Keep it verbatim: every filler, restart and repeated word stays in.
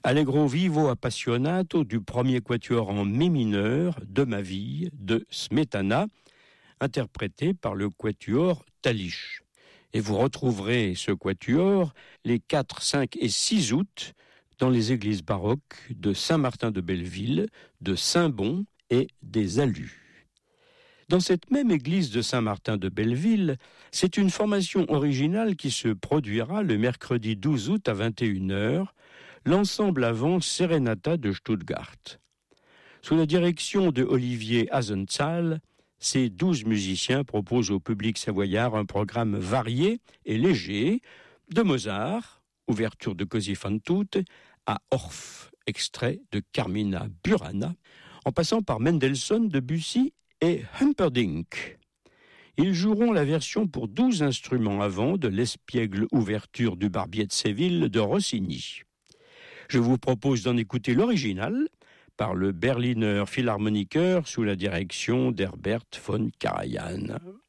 Allegro vivo appassionato du premier quatuor en mi mineur de ma vie de Smetana, interprété par le quatuor Talich. Et vous retrouverez ce quatuor les quatre, cinq et six août dans les églises baroques de Saint-Martin-de-Belleville, de Saint-Bon et des Alus. Dans cette même église de Saint-Martin-de-Belleville, c'est une formation originale qui se produira le mercredi douze août à vingt et une heures, l'ensemble avant Serenata de Stuttgart. Sous la direction de Olivier Hasenzahl, ces douze musiciens proposent au public savoyard un programme varié et léger de Mozart, ouverture de Così fan tutte, à Orff, extrait de Carmina Burana, en passant par Mendelssohn, Debussy et Humperdinck. Ils joueront la version pour douze instruments avant de l'espiègle ouverture du Barbier de Séville de Rossini. Je vous propose d'en écouter l'original par le Berliner Philharmoniker sous la direction d'Herbert von Karajan.